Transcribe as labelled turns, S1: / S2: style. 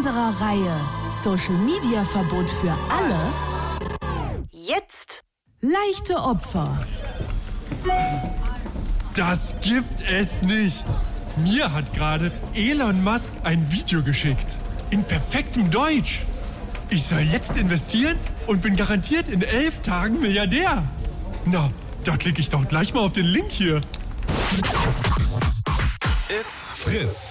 S1: unserer Reihe Social Media Verbot für alle jetzt leichte Opfer.
S2: Das gibt es nicht. Mir hat gerade Elon Musk ein Video geschickt. In perfektem Deutsch. Ich soll jetzt investieren und bin garantiert in 11 Tagen Milliardär. Na, da klicke ich doch gleich mal auf den Link hier.
S3: It's Fritz.